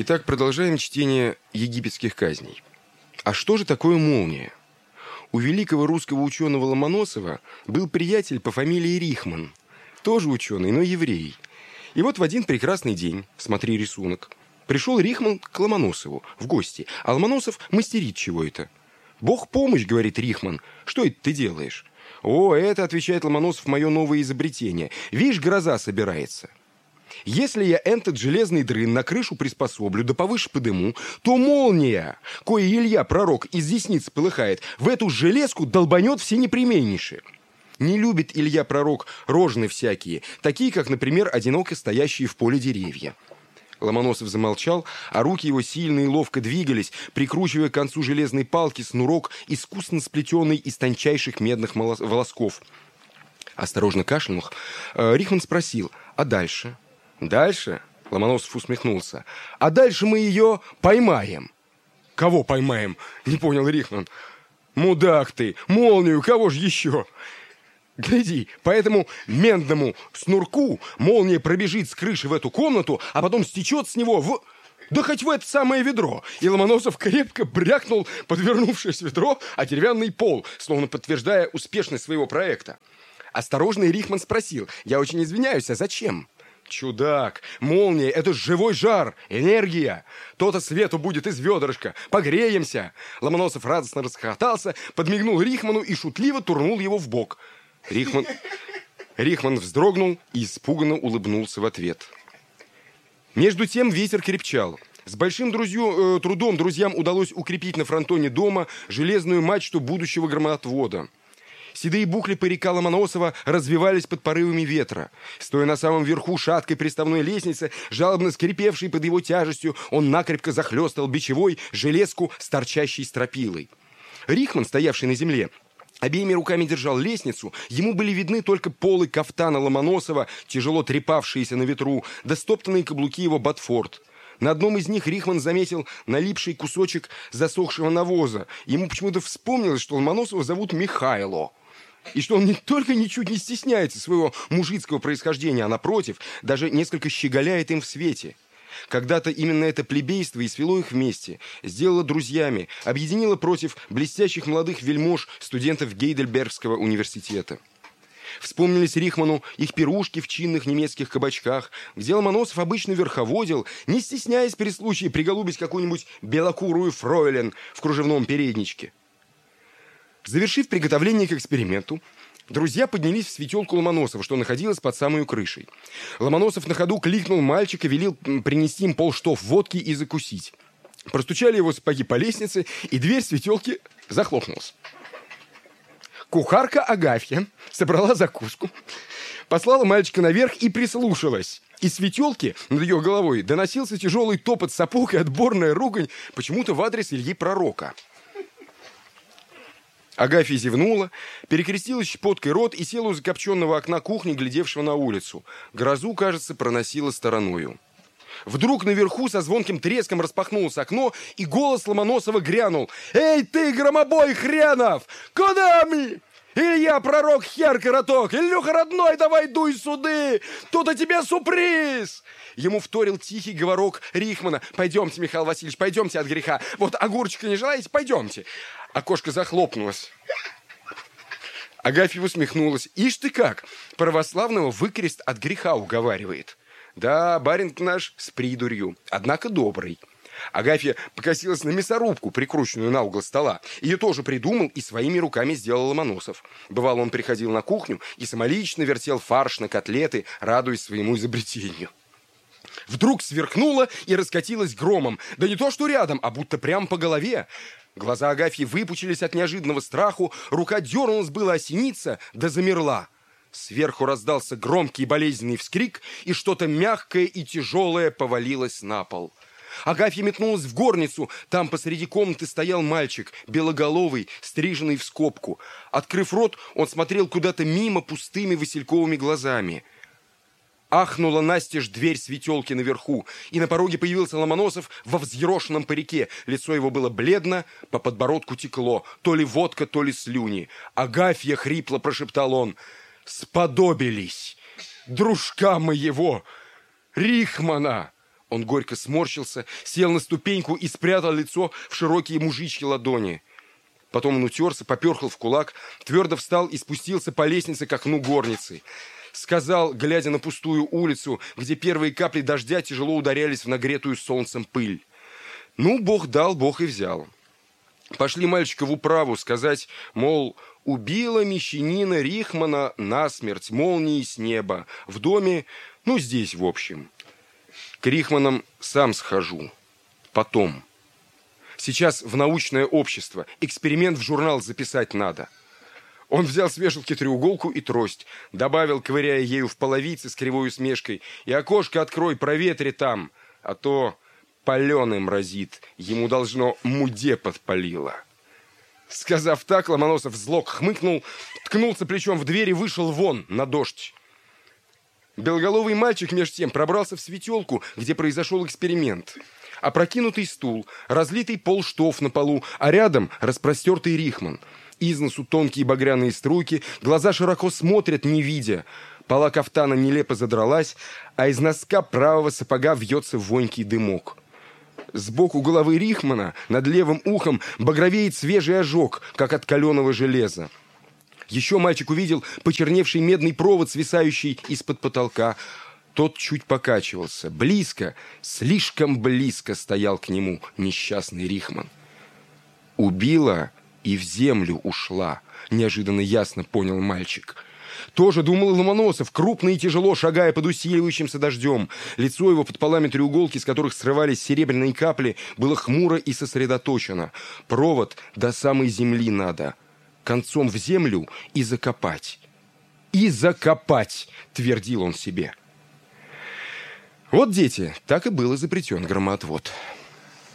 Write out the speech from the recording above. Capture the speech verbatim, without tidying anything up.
Итак, продолжаем чтение египетских казней. А что же такое молния? У великого русского ученого Ломоносова был приятель по фамилии Рихман. Тоже ученый, но еврей. И вот в один прекрасный день, смотри рисунок, пришел Рихман к Ломоносову в гости, а Ломоносов мастерит чего это. «Бог помощь», — говорит Рихман, — «что это ты делаешь?» «О, это, — отвечает Ломоносов, — мое новое изобретение. Видишь, гроза собирается. Если я этот железный дрын на крышу приспособлю, да повыше подыму, то молния, кое Илья, пророк, из десницы полыхает, в эту железку долбанет все непременнейшие». Не любит Илья, пророк, рожны всякие, такие, как, например, одиноко стоящие в поле деревья. Ломоносов замолчал, а руки его сильно и ловко двигались, прикручивая к концу железной палки снурок, искусно сплетенный из тончайших медных волосков. Осторожно кашлянув, Рихман спросил: «А дальше?» «Дальше?» — Ломоносов усмехнулся. «А дальше мы ее поймаем». «Кого поймаем?» — не понял Рихман. «Мудак ты! Молнию! Кого же еще?» «Гляди, по этому мендному снурку молния пробежит с крыши в эту комнату, а потом стечет с него в... да хоть в это самое ведро!» И Ломоносов крепко брякнул подвернувшееся ведро о деревянный пол, словно подтверждая успешность своего проекта. Осторожный Рихман спросил: «Я очень извиняюсь, а зачем?» «Чудак, молния — это живой жар, энергия. То-то свету будет из ведрышка. Погреемся!» Ломоносов радостно расхохотался, подмигнул Рихману и шутливо турнул его в бок. Рихман, Рихман вздрогнул и испуганно улыбнулся в ответ. Между тем ветер крепчал. С большим друзью, э, трудом друзьям удалось укрепить на фронтоне дома железную мачту будущего громотвода. Седые букли парика Ломоносова развивались под порывами ветра. Стоя на самом верху шаткой приставной лестницы, жалобно скрипевшей под его тяжестью, он накрепко захлестал бичевой железку с торчащей стропилой. Рихман, стоявший на земле, обеими руками держал лестницу, ему были видны только полы кафтана Ломоносова, тяжело трепавшиеся на ветру, да стоптанные каблуки его ботфорт. На одном из них Рихман заметил налипший кусочек засохшего навоза. Ему почему-то вспомнилось, что Ломоносова зовут Михайло, и что он не только ничуть не стесняется своего мужицкого происхождения, а напротив, даже несколько щеголяет им в свете. Когда-то именно это плебейство и свело их вместе, сделало друзьями, объединило против блестящих молодых вельмож студентов Гейдельбергского университета. Вспомнились Рихману их пирушки в чинных немецких кабачках, где Ломоносов обычно верховодил, не стесняясь при случае приголубить какую-нибудь белокурую фройлен в кружевном передничке. Завершив приготовление к эксперименту, друзья поднялись в светелку Ломоносова, что находилось под самой крышей. Ломоносов на ходу кликнул мальчика, велел принести им полштов водки и закусить. Простучали его сапоги по лестнице, и дверь светелки захлопнулась. Кухарка Агафья собрала закуску, послала мальчика наверх и прислушалась. Из светелки над ее головой доносился тяжелый топот сапог и отборная ругань почему-то в адрес Ильи Пророка. Агафья зевнула, перекрестила щепоткой рот и села у закопченного окна кухни, глядевшего на улицу. Грозу, кажется, проносила стороною. Вдруг наверху со звонким треском распахнулось окно, и голос Ломоносова грянул: «Эй ты, громобой хренов! Куда мы? Илья, пророк, хер короток! Илюха, родной, давай дуй суды! Тут о тебе сюрприз!» Ему вторил тихий говорок Рихмана: «Пойдемте, Михаил Васильевич, пойдемте от греха. Вот огурчика не желаете? Пойдемте». Окошко захлопнулось. Агафья усмехнулась. «Ишь ты как! Православного выкрест от греха уговаривает». «Да, барин наш с придурью, однако добрый». Агафья покосилась на мясорубку, прикрученную на угол стола. Ее тоже придумал и своими руками сделал Ломоносов. Бывало, он приходил на кухню и самолично вертел фарш на котлеты, радуясь своему изобретению. Вдруг сверкнуло и раскатилось громом. Да не то что рядом, а будто прямо по голове. Глаза Агафьи выпучились от неожиданного страху, рука дернулась было осениться, да замерла. Сверху раздался громкий болезненный вскрик, и что-то мягкое и тяжелое повалилось на пол. Агафья метнулась в горницу. Там посреди комнаты стоял мальчик, белоголовый, стриженный в скобку. Открыв рот, он смотрел куда-то мимо пустыми васильковыми глазами. Ахнула настежь дверь светелки наверху, и на пороге появился Ломоносов во взъерошенном парике. Лицо его было бледно, по подбородку текло, то ли водка, то ли слюни. «Агафья!» — хрипло прошептал он. «Сподобились! Дружка моего! Рихмана! Он горько сморщился, сел на ступеньку и спрятал лицо в широкие мужичьи ладони. Потом он утерся, поперхал в кулак, твердо встал и спустился по лестнице к окну горницы. Сказал, глядя на пустую улицу, где первые капли дождя тяжело ударялись в нагретую солнцем пыль: «Ну, Бог дал, Бог и взял». Пошли мальчика в управу сказать, мол, убила мещанина Рихмана насмерть молнией с неба. В доме, ну, здесь, в общем. К Рихманам сам схожу. Потом. Сейчас в научное общество. Эксперимент в журнал записать надо. Он взял с вешалки треуголку и трость, добавил, ковыряя ею в половице с кривой усмешкой: «И окошко открой, проветри там, а то паленым разит, ему должно муде подпалило». Сказав так, Ломоносов зло хмыкнул, ткнулся плечом в дверь и вышел вон на дождь. Белоголовый мальчик меж тем пробрался в светелку, где произошел эксперимент. Опрокинутый стул, разлитый полштоф на полу, а рядом распростертый Рихман. Из носу тонкие багряные струйки, глаза широко смотрят, не видя. Пола кафтана нелепо задралась, а из носка правого сапога вьется вонький дымок. Сбоку головы Рихмана над левым ухом багровеет свежий ожог, как от каленого железа. Еще мальчик увидел почерневший медный провод, свисающий из-под потолка. Тот чуть покачивался. Близко, слишком близко стоял к нему несчастный Рихман. «Убила и в землю ушла», — неожиданно ясно понял мальчик. Тоже думал и Ломоносов, крупно и тяжело шагая под усиливающимся дождем. Лицо его под полами треуголки, с которых срывались серебряные капли, было хмуро и сосредоточено. Провод до самой земли надо. Концом в землю и закопать. «И закопать!» — твердил он себе. Вот, дети, так и был изобретен громоотвод.